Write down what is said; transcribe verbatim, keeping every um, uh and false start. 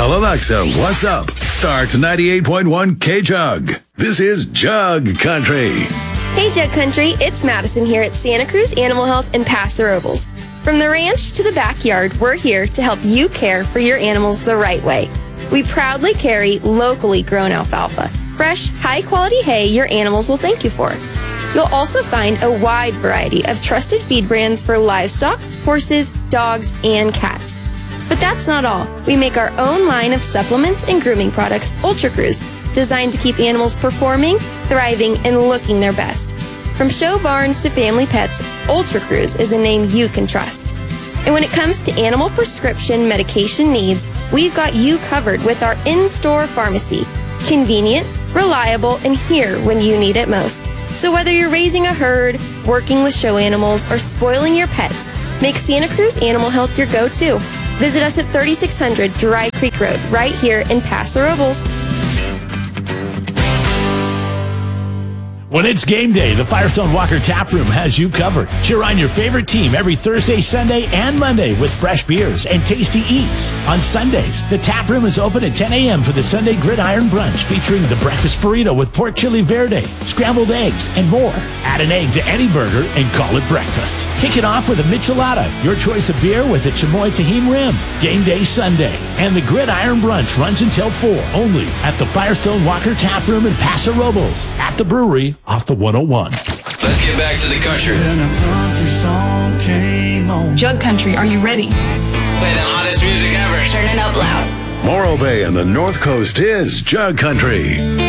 Tell Alexa what's up. Start ninety-eight point one K-Jug. This is Jug Country. Hey Jug Country, it's Madison here at Santa Cruz Animal Health in Paso Robles. From the ranch to the backyard, we're here to help you care for your animals the right way. We proudly carry locally grown alfalfa, fresh, high-quality hay your animals will thank you for. You'll also find a wide variety of trusted feed brands for livestock, horses, dogs, and cats. But that's not all. We make our own line of supplements and grooming products, Ultra Cruise, designed to keep animals performing, thriving, and looking their best. From show barns to family pets, Ultra Cruise is a name you can trust. And when it comes to animal prescription medication needs, we've got you covered with our in-store pharmacy. Convenient, reliable, and here when you need it most. So whether you're raising a herd, working with show animals, or spoiling your pets, make Santa Cruz Animal Health your go-to. Visit us at thirty-six hundred Dry Creek Road, right here in Paso Robles. When it's game day, the Firestone Walker Tap Room has you covered. Cheer on your favorite team every Thursday, Sunday, and Monday with fresh beers and tasty eats. On Sundays, the Tap Room is open at ten a.m. for the Sunday Gridiron Brunch featuring the breakfast burrito with pork chili verde, scrambled eggs, and more. Add an egg to any burger and call it breakfast. Kick it off with a Michelada, your choice of beer with a Chamoy Tahim Rim. Game day Sunday. And the Gridiron Brunch runs until four, only at the Firestone Walker Tap Room in Paso Robles, at the brewery off the one oh one. Let's get back to the country. Jug Country, are you ready? Play the hottest music ever. Turn it up loud. Morro Bay and the North Coast is Jug Country.